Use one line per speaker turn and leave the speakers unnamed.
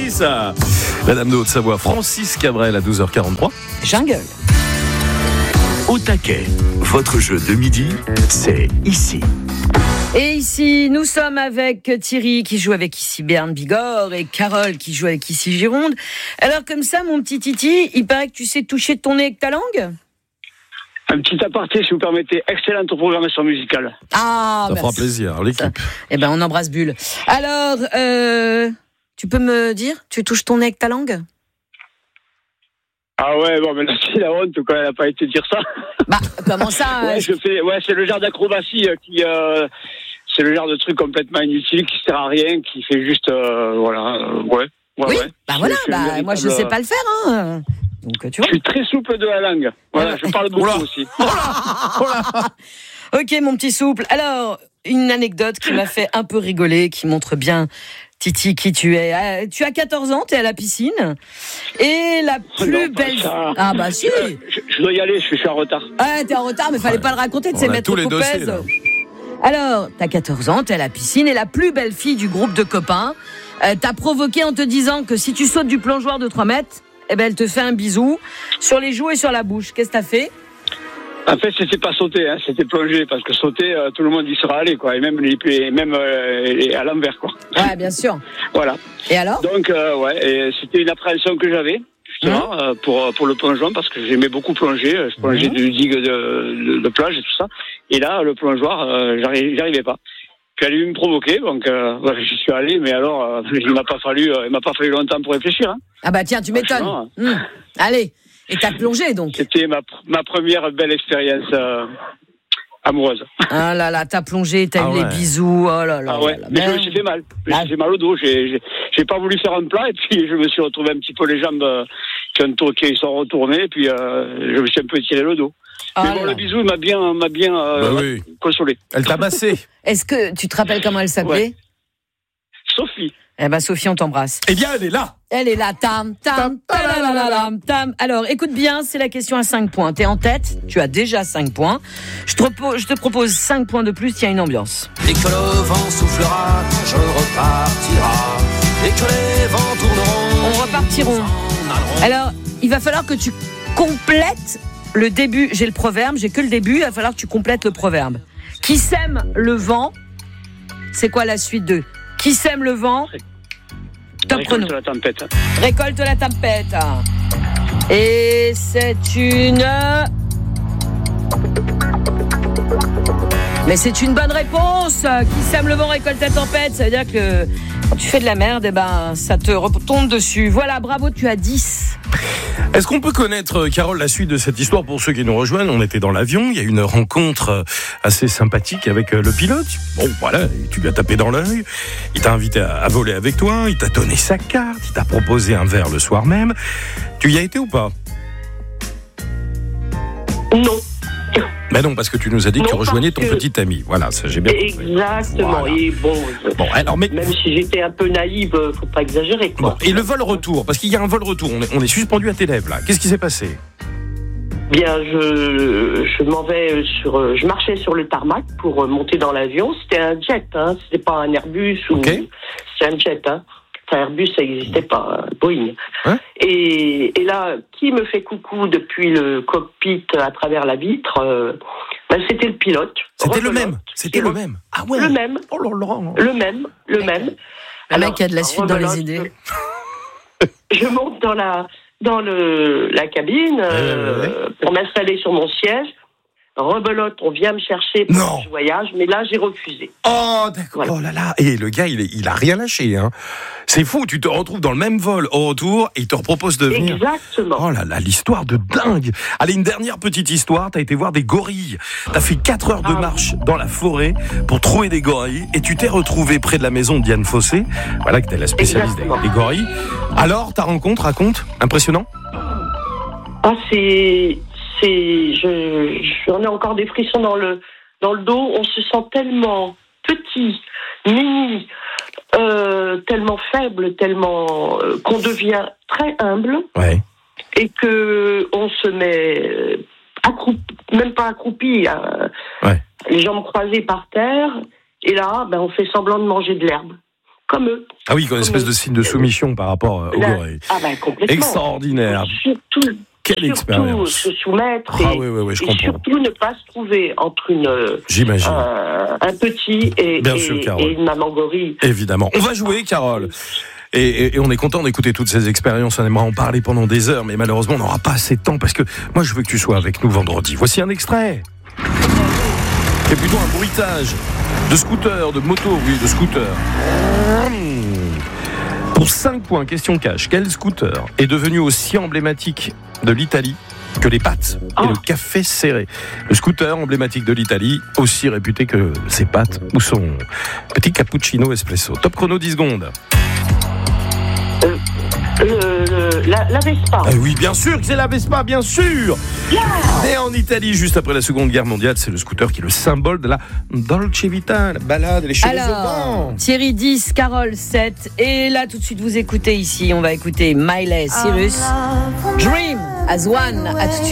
Francis. Madame de Haute-Savoie, Francis Cabrel à 12h43.
Jungle.
Au taquet, votre jeu de midi, c'est ici.
Et ici, nous sommes avec Thierry qui joue avec ici Berne Bigorre et Carole qui joue avec ici Gironde. Alors comme ça, mon petit Titi, il paraît que tu sais toucher ton nez avec ta langue ?
Un petit aparté, si vous permettez, excellente programmation musicale.
Ah,
ça fera plaisir, l'équipe.
Eh ben, on embrasse Bulle. Alors, tu peux me dire, tu touches ton nez avec ta langue ?
Ah ouais, bon, mais là, c'est la honte, quoi, elle n'a pas été dire ça.
Bah, comment ça
c'est le genre d'acrobatie qui... c'est le genre de truc complètement inutile, qui sert à rien, qui fait juste...
Oui, bah voilà, moi je sais pas le faire, hein. Donc, tu vois.
Je suis très souple de la langue. Voilà, je parle beaucoup aussi.
Ok, mon petit souple. Alors, une anecdote qui m'a fait un peu rigoler, qui montre bien, Titi, qui tu es. Tu as 14 ans, tu es à la piscine. Et la plus belle... Ah bah si.
Je dois y aller, je suis en retard.
Ah, t'es en retard, mais fallait pas le raconter, tu sais, Maître Copez. Alors, t'as 14 ans, t'es à la piscine, et la plus belle fille du groupe de copains t'a provoqué en te disant que si tu sautes du plongeoir de 3 mètres, eh ben, elle te fait un bisou sur les joues et sur la bouche. Qu'est-ce que t'as fait ?
En fait, c'était pas sauter, hein, c'était plonger, parce que sauter, tout le monde y sera allé, quoi, et même à l'envers, quoi.
Ouais, bien sûr.
Voilà.
Et alors ?
Donc, et c'était une appréhension que j'avais, justement, pour le plongeon, parce que j'aimais beaucoup plonger. Je plongeais de digue de plage et tout ça. Et là, le plongeoir, j'arrivais pas. Puis elle a eu me provoquer, donc j'y suis allé, mais alors il m'a pas fallu longtemps pour réfléchir. Hein.
Ah bah tiens, tu m'étonnes. Allez, et t'as plongé donc.
C'était ma première belle expérience amoureuse.
Ah là là, t'as plongé, t'as eu les bisous, oh là là.
Ah ouais, mais je me suis fait mal. J'ai mal au dos, j'ai pas voulu faire un plat, et puis je me suis retrouvé un petit peu les jambes qui sont retournées, et puis je me suis un peu tiré le dos. Mais bon, le bisou m'a bien consolé.
Elle t'a massé.
Est-ce que tu te rappelles comment elle s'appelait ?
Sophie.
Eh ben Sophie, on t'embrasse.
Eh bien, elle est là.
Elle est là, tam. Alors, écoute bien, c'est la question à 5 points. T'es en tête, tu as déjà 5 points. Je te propose 5 points de plus, il y a une ambiance.
Dès que le vent soufflera, je repartira. Dès que les vents tourneront,
on repartiront. Alors, il va falloir que tu complètes le début. J'ai le proverbe, j'ai que le début, il va falloir que tu complètes le proverbe. Qui sème le vent, c'est quoi la suite de qui sème le vent? Top chrono.
Récolte la tempête.
Récolte la tempête. Et c'est une... Mais c'est une bonne réponse. Qui sème le vent récolte la tempête. Ça veut dire que quand tu fais de la merde, eh ben, ça te retombe dessus. Voilà, bravo, tu as 10.
Est-ce qu'on peut connaître, Carole, la suite de cette histoire pour ceux qui nous rejoignent? On était dans l'avion, il y a eu une rencontre assez sympathique avec le pilote. Bon, voilà, tu lui as tapé dans l'œil, il t'a invité à voler avec toi, il t'a donné sa carte, il t'a proposé un verre le soir même. Tu y as été ou pas?
Non.
Ben non, parce que tu nous as dit que tu rejoignais ton petit ami. Voilà, ça j'ai bien compris.
Exactement. Voilà. Et bon,
alors, mais...
même si j'étais un peu naïve, faut pas exagérer, quoi.
Bon, et le vol retour, parce qu'il y a un vol retour, on est suspendu à tes lèvres là. Qu'est-ce qui s'est passé?
Bien, je marchais sur le tarmac pour monter dans l'avion. C'était un jet, hein. C'était pas un Airbus ou.
Okay.
C'est un jet, hein. Enfin, Airbus, ça n'existait pas, Boeing.
Hein?
Et là, qui me fait coucou depuis le cockpit à travers la vitre? C'était le pilote.
C'était le même. C'était le même. Ah ouais.
Le même.
Oh là là.
Le même.
Un mec qui a de la suite dans les idées.
Je monte dans la cabine pour m'installer sur mon siège. Rebelote, on vient me chercher pour que je voyage, mais là, j'ai refusé.
Oh, d'accord. Voilà. Oh là là. Et le gars, il a rien lâché, hein. C'est fou, tu te retrouves dans le même vol au retour et il te propose de venir.
Exactement.
Oh là là, l'histoire de dingue. Allez, une dernière petite histoire. T'as été voir des gorilles. T'as fait 4 heures de marche dans la forêt pour trouver des gorilles et tu t'es retrouvé près de la maison de Diane Fossé. Voilà, que t'es la spécialiste des gorilles. Alors, ta rencontre, raconte. Impressionnant?
Ah, j'en ai encore des frissons dans le dos. On se sent tellement petit, mini, tellement faible, tellement qu'on devient très humble, et que on se met même pas accroupi, les jambes croisées par terre, et là, on fait semblant de manger de l'herbe. comme eux.
Ah oui, comme une espèce de signe de soumission par rapport aux gorilles.
Ah ben complètement.
Extraordinaire. Quelle expérience.
Se soumettre
je comprends.
surtout ne pas se trouver entre
J'imagine.
un petit et une maman gorille.
Évidemment. On va jouer, Carole. Et on est content d'écouter toutes ces expériences. On aimerait en parler pendant des heures, mais malheureusement, on n'aura pas assez de temps parce que moi, je veux que tu sois avec nous vendredi. Voici un extrait. C'est plutôt un bruitage de scooter, de moto, oui, de scooter. Pour 5 points, question cash, quel scooter est devenu aussi emblématique de l'Italie que les pâtes et le café serré? Le scooter emblématique de l'Italie, aussi réputé que ses pâtes ou son petit cappuccino espresso. Top chrono, 10 secondes.
La Vespa.
Ah oui, bien sûr que c'est la Vespa, bien sûr. Et en Italie, juste après la Seconde Guerre mondiale, c'est le scooter qui est le symbole de la Dolce Vita, la balade, les cheveux au vent.
Thierry 10, Carole 7. Et là, tout de suite, vous écoutez ici, on va écouter Miley Cyrus. Dream as one. À tout de suite.